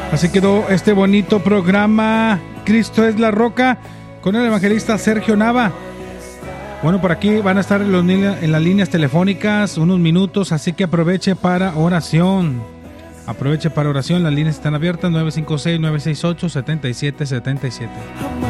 Así quedó este bonito programa Cristo es la Roca con el evangelista Sergio Nava. Bueno, por aquí van a estar en las líneas telefónicas unos minutos, así que aproveche para oración. Las líneas están abiertas, 956-968-7777.